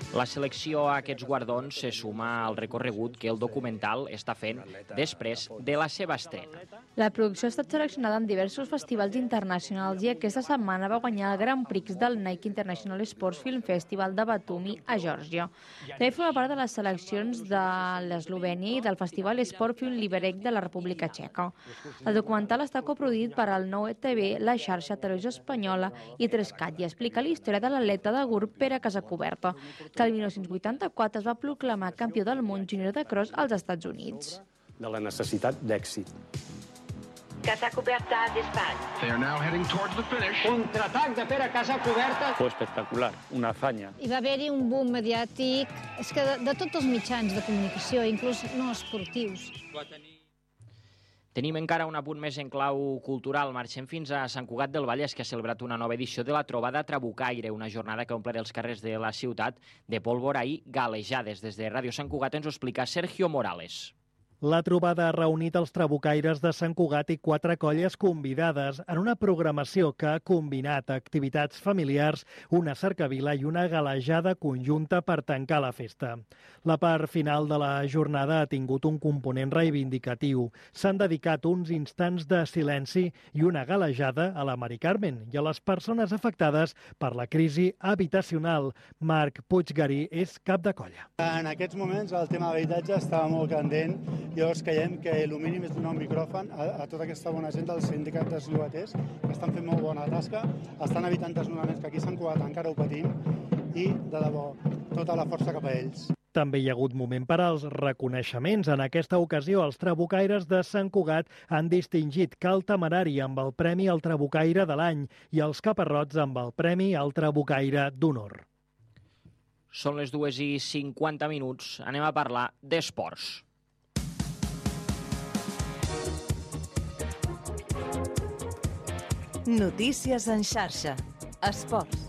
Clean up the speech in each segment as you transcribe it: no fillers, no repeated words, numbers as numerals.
La selecció a aquests guardons se suma al recorregut que el documental està fent després de la seva estrena. La producció ha estat seleccionada en diversos festivals internacionals i aquesta setmana va guanyar el Grand Prix del Nike International Sports Film Festival de Batumi, a Geòrgia. També forma part de les seleccions de l'Eslovènia i del Festival Sport Film Liberec de la República Txeca. El documental està coproduït per al Nou TV, la xarxa Televisió Espanyola i 3CAT i explica la història de l'atleta de GURB Pere Casacuberta, que el 1984 es va proclamar campió del món júnior de cross als Estats Units. De la necessitat d'èxit. Casacuberta d'Espanya. They are now heading towards the finish. Contraatac de Pere Casacuberta. Fue espectacular, una hazaña. Hi va haver-hi un boom mediàtic, és que de tots els mitjans de comunicació, inclús no esportius. Tenim encara un apunt més en clau cultural. Marxem fins a Sant Cugat del Vallès, que ha celebrat una nova edició de la Trobada Trabucaire, una jornada que omple els carrers de la ciutat de pólvora i galejades. Des de Ràdio Sant Cugat ens ho explica Sergio Morales. La trobada ha reunit els trabucaires de Sant Cugat i 4 colles convidades en una programació que ha combinat activitats familiars, una cercavila i una galejada conjunta per tancar la festa. La part final de la jornada ha tingut un component reivindicatiu. S'han dedicat uns instants de silenci i una galejada a la Mari Carmen i a les persones afectades per la crisi habitacional. Marc Puiggarí és cap de colla. En aquests moments el tema d'habitatge està molt candent. Llavors creiem que el mínim és donar un micròfon a tota aquesta bona gent dels sindicats dels llogaters, que estan fent molt bona tasca, estan evitant desnonaments, que aquí a Sant Cugat encara ho patim, i, de debò, tota la força cap a ells. També hi ha hagut moment per als reconeixements. En aquesta ocasió, els trabucaires de Sant Cugat han distingit Cal Temerari amb el Premi al Trabucaire de l'any i els Caparrots amb el Premi al Trabucaire d'Honor. Són les 2:50. Anem a parlar d'esports. Notícies en xarxa. Esports.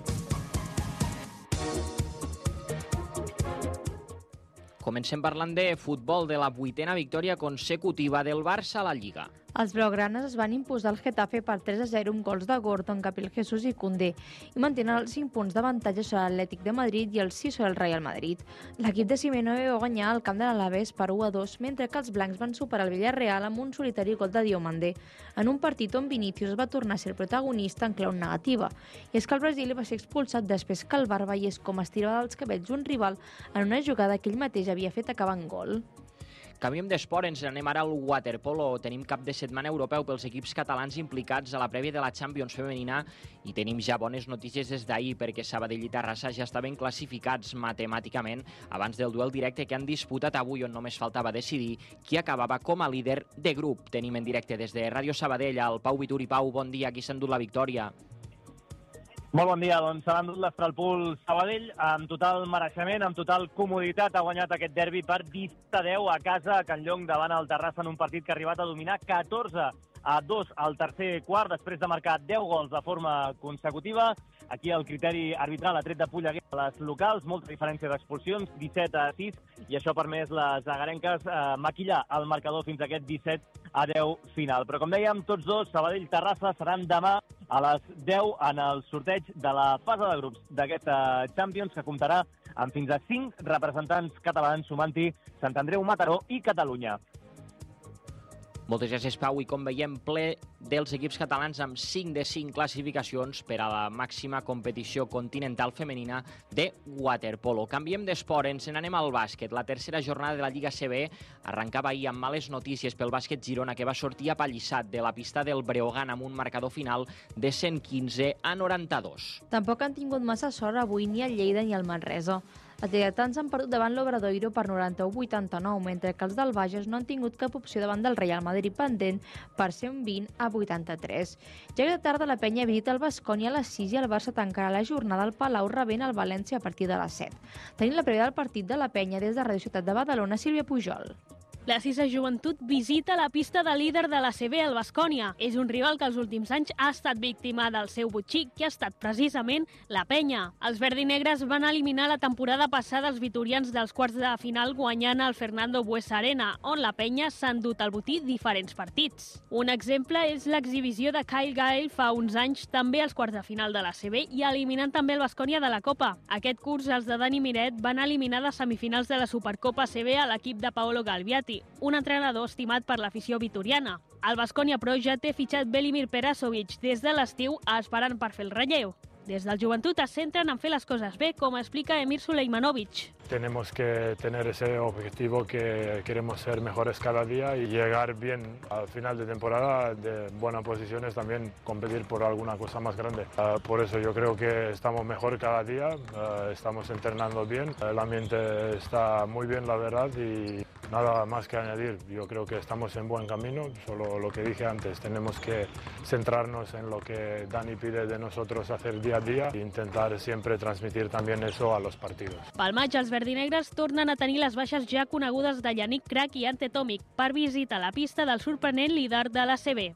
Comencem parlant de futbol, de la 8a victòria consecutiva del Barça a la Lliga. Els blaugranes es van imposar al Getafe per 3-0 amb gols de Gordon, Gabriel Jesús i Koundé i mantenen els 5 punts d'avantatge sobre l'Atlètic de Madrid i els 6 sobre el Real Madrid. L'equip de Simeone va guanyar al camp de l'Alavés per 1-2, mentre que els blancs van superar el Villarreal amb un solitari gol de Diomandé, en un partit on Vinícius va tornar a ser el protagonista en clau negativa. I és que el Brasil va ser expulsat després que el Bar veiés com estirava els cabells un rival en una jugada que ell mateix havia fet acabar en gol. Canviem d'esport, ens anem ara al waterpolo. Tenim cap de setmana europeu pels equips catalans implicats a la prèvia de la Champions femenina i tenim ja bones notícies des d'ahir perquè Sabadell i Terrassa ja estaven classificats matemàticament abans del duel directe que han disputat avui, on només faltava decidir qui acabava com a líder de grup. Tenim en directe des de Ràdio Sabadell el Pau Vituri. Pau, bon dia, qui s'ha endut la victòria? Molt bon dia, doncs s'ha endut l'Estralpool Sabadell amb total mereixement, amb total comoditat. Ha guanyat aquest derbi per 17-10 a casa a Can Llong davant el Terrassa en un partit que ha arribat a dominar 14-2 al tercer quart, després de marcar 10 gols de forma consecutiva. Aquí el criteri arbitral ha tret de Polleguer a les locals, molta diferència d'expulsions, 17-6, i això ha permès les agarenques maquillar el marcador fins a aquest 17-10 final. Però com dèiem, tots dos, Sabadell-Terrassa, seran demà a les 10 en el sorteig de la fase de grups d'aquesta Champions, que comptarà amb fins a 5 representants catalans, sumant-hi Sant Andreu, Mataró i Catalunya. Moltes gràcies, Pau, i com veiem, ple dels equips catalans amb 5 de 5 classificacions per a la màxima competició continental femenina de waterpolo. Canviem d'esport, ens n'anem al bàsquet. La tercera jornada de la Lliga CB arrencava ahir amb males notícies pel bàsquet Girona, que va sortir apallissat de la pista del Breogán amb un marcador final de 115-92. Tampoc han tingut massa sort avui ni el Lleida ni el Manresa. Els lleidatans han perdut davant l'Obradoiro per 91-89, mentre que els del Bages no han tingut cap opció davant del Real Madrid pendent per 120-83. Ja que de tarda la Penya visita el Baskonia a les 6 i el Barça tancarà la jornada al Palau rebent el València a partir de les 7. Tenim la prèvia del partit de la Penya des de Ràdio Ciutat de Badalona, Sílvia Pujol. La Cisa Joventut visita la pista de líder de l'ACB, el Baskonia. És un rival que els últims anys ha estat víctima del seu botxí, que ha estat precisament la penya. Els verdinegres van eliminar la temporada passada els vitorians dels quarts de final guanyant el Fernando Buesa Arena, on la penya s'ha endut al botí diferents partits. Un exemple és l'exhibició de Kyle Gayle fa uns anys també als quarts de final de l'ACB i eliminant també el Baskonia de la Copa. Aquest curs els de Dani Miret van eliminar de semifinals de la Supercopa ACB a l'equip de Paolo Galviati, un entrenador estimat per l'afició vitoriana. El Baskonia, però, ja té fitxat Velimir Perasovic des de l'estiu esperant per fer el relleu. Des del Joventut es centren en fer les coses bé, com explica Emir Suleimanovic. Tenemos que tener ese objetivo que queremos ser mejores cada día y llegar bien al final de temporada, de buenas posiciones, también competir por alguna cosa más grande. Por eso yo creo que estamos mejor cada día, estamos entrenando bien, el ambiente está muy bien, la verdad, y nada más que añadir. Yo creo que estamos en buen camino, solo lo que dije antes, tenemos que centrarnos en lo que Dani pide de nosotros hacer día a día e intentar siempre transmitir también eso a los partidos. Pel maig, els verdinegres tornen a tenir les baixes ja conegudes de Yannick Crac i Ante Tomic per visitar la pista del sorprenent líder de l'ACB.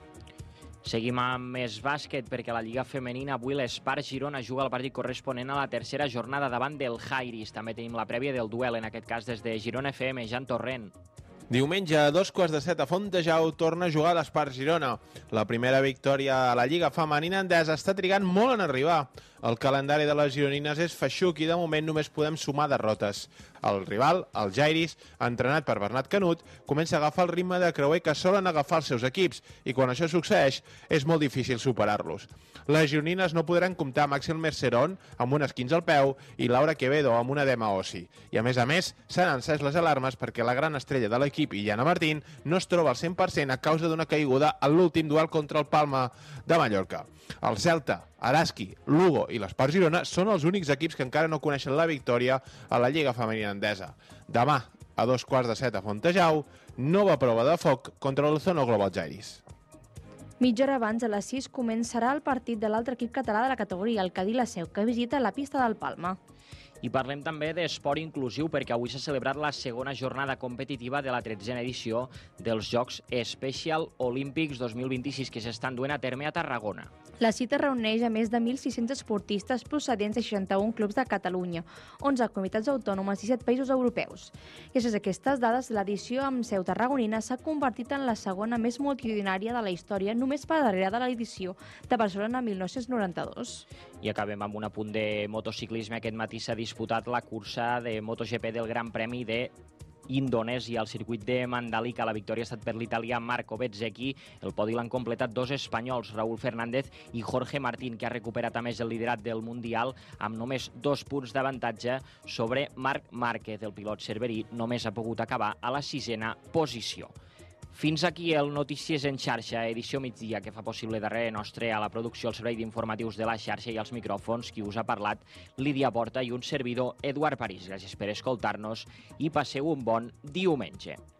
Seguim amb més bàsquet perquè la Lliga Femenina avui l'Espart Girona juga el partit corresponent a la tercera jornada davant del Jairis. També tenim la prèvia del duel, en aquest cas des de Girona FM, Jan Torrent. Diumenge, a 2:15 a Fontejau, torna a jugar l'Espart Girona. La primera victòria a la Lliga Femenina endesa està trigant molt en arribar. El calendari de les gironines és feixuc i de moment només podem sumar derrotes. El rival, el Jairis, entrenat per Bernat Canut, comença a agafar el ritme de creuer que solen agafar els seus equips i quan això succeeix és molt difícil superar-los. Les gironines no podran comptar amb Axel Mercerón amb un esquins al peu i Laura Quevedo amb un edema ossi. I a més, s'han encès les alarmes perquè la gran estrella de l'equip, Illana Martín, no es troba al 100% a causa d'una caiguda a l'últim duel contra el Palma de Mallorca. El Celta, Araski, Lugo i l'Espart Girona són els únics equips que encara no coneixen la victòria a la Lliga Femenina endesa. Demà, a 2:15 a Fontejau, nova prova de foc contra l'Ozono Global Jairis. Mitja hora abans, a les 6, començarà el partit de l'altre equip català de la categoria, el Cadí La Seu, que visita la pista del Palma. I parlem també d'esport inclusiu perquè avui s'ha celebrat la segona jornada competitiva de la 13a edició dels Jocs Special Olímpics 2026 que s'estan duent a terme a Tarragona. La cita reuneix a més de 1.600 esportistes procedents de 61 clubs de Catalunya, 11 comunitats autònomes i 7 països europeus. Gràcies a aquestes dades, l'edició amb seu tarragonina s'ha convertit en la segona més multitudinària de la història, només per darrere de l'edició de Barcelona 1992. I acabem amb un apunt de motociclisme. Aquest matí s'ha disputat la cursa de MotoGP del Gran Premi de Indonèsia al circuit de Mandalika. La victòria ha estat per l'italià Marco Bezzecchi. El podi l'han completat dos espanyols, Raúl Fernández i Jorge Martín, que ha recuperat a més el liderat del Mundial amb només 2 punts d'avantatge sobre Marc Márquez. El pilot cerverí només ha pogut acabar a la 6a posició. Fins aquí el Notícies en xarxa, edició migdia, que fa possible darrere nostre a la producció, el servei d'informatius de la xarxa i els micròfons, qui us ha parlat, Lídia Porta, i un servidor, Eduard París. Gràcies per escoltar-nos i passeu un bon diumenge.